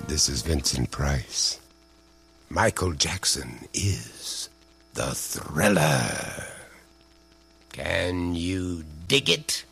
This is Vincent Price. Michael Jackson is the Thriller. Can you dig it?